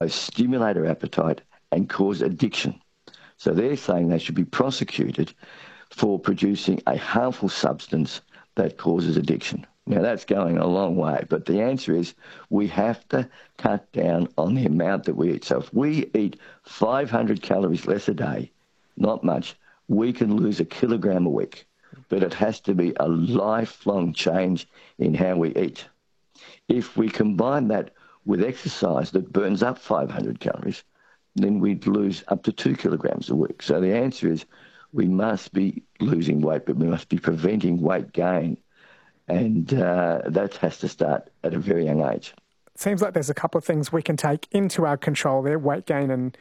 both stimulate our appetite and cause addiction. So they're saying they should be prosecuted for producing a harmful substance that causes addiction. Now, that's going a long way, but the answer is we have to cut down on the amount that we eat. So if we eat 500 calories less a day, not much, we can lose 1 kilogram a week. But it has to be a lifelong change in how we eat. If we combine that with exercise that burns up 500 calories, then we'd lose up to 2 kilograms a week. So the answer is we must be losing weight, but we must be preventing weight gain. And that has to start at a very young age. It seems like there's a couple of things we can take into our control there, weight gain and